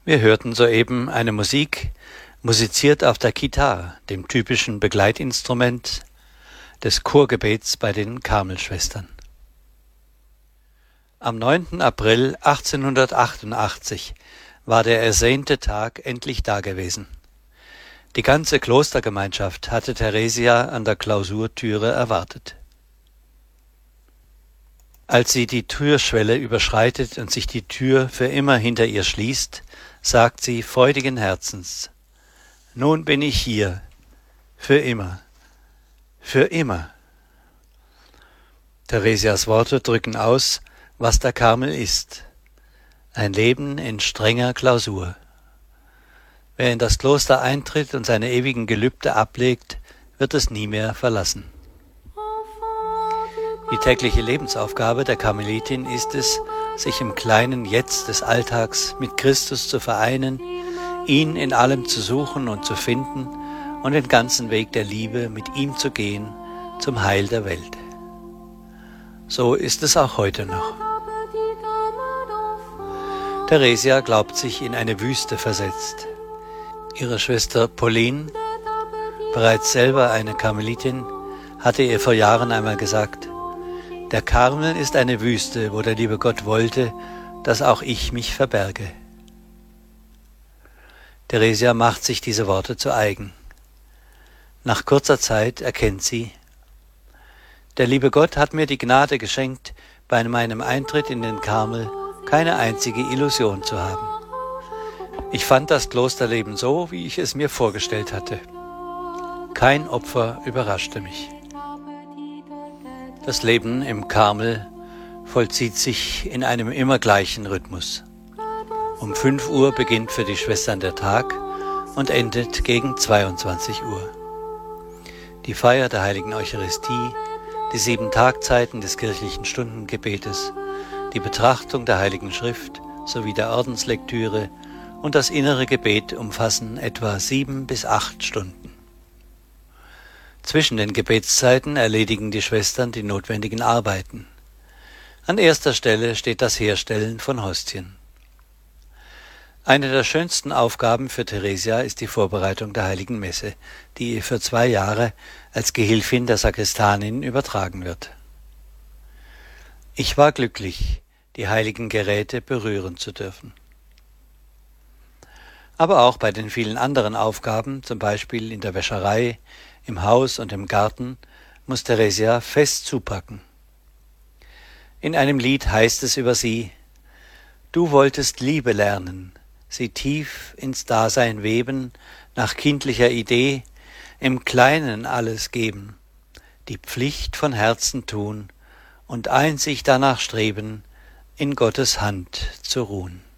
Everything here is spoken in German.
Wir hörten soeben eine Musik, musiziert auf der Kitar, dem typischen Begleitinstrument des Chorgebets bei den Karmelschwestern. Am 9. April 1888 war der ersehnte Tag endlich dagewesen. Die ganze Klostergemeinschaft hatte Theresia an der Klausurtüre erwartet. Als sie die Türschwelle überschreitet und sich die Tür für immer hinter ihr schließt, sagt sie freudigen Herzens: »Nun bin ich hier, für immer, für immer.« Theresias Worte drücken aus, was der Karmel ist: ein Leben in strenger Klausur. Wer in das Kloster eintritt und seine ewigen Gelübde ablegt, wird es nie mehr verlassen. Die tägliche Lebensaufgabe der Karmelitin ist es, sich im kleinen Jetzt des Alltags mit Christus zu vereinen, ihn in allem zu suchen und zu finden und den ganzen Weg der Liebe mit ihm zu gehen zum Heil der Welt. So ist es auch heute noch. Theresia glaubt sich in eine Wüste versetzt. Ihre Schwester Pauline, bereits selber eine Karmelitin, hatte ihr vor Jahren einmal gesagt: Der Karmel ist eine Wüste, wo der liebe Gott wollte, dass auch ich mich verberge. Theresia macht sich diese Worte zu eigen. Nach kurzer Zeit erkennt sie: Der liebe Gott hat mir die Gnade geschenkt, bei meinem Eintritt in den Karmel keine einzige Illusion zu haben. Ich fand das Klosterleben so, wie ich es mir vorgestellt hatte. Kein Opfer überraschte mich. Das Leben im Karmel vollzieht sich in einem immer gleichen Rhythmus. Um 5 Uhr beginnt für die Schwestern der Tag und endet gegen 22 Uhr. Die Feier der Heiligen Eucharistie, die 7 Tagzeiten des kirchlichen Stundengebetes, die Betrachtung der Heiligen Schrift sowie der Ordenslektüre und das innere Gebet umfassen etwa 7 bis 8 Stunden. Zwischen den Gebetszeiten erledigen die Schwestern die notwendigen Arbeiten. An erster Stelle steht das Herstellen von Hostien. Eine der schönsten Aufgaben für Theresia ist die Vorbereitung der Heiligen Messe, die ihr für 2 Jahre als Gehilfin der Sakristanin übertragen wird. Ich war glücklich, die heiligen Geräte berühren zu dürfen. Aber auch bei den vielen anderen Aufgaben, zum Beispiel in der Wäscherei, im Haus und im Garten, muss Theresia fest zupacken. In einem Lied heißt es über sie: Du wolltest Liebe lernen, sie tief ins Dasein weben, nach kindlicher Idee, im Kleinen alles geben, die Pflicht von Herzen tun und einzig danach streben, in Gottes Hand zu ruhen.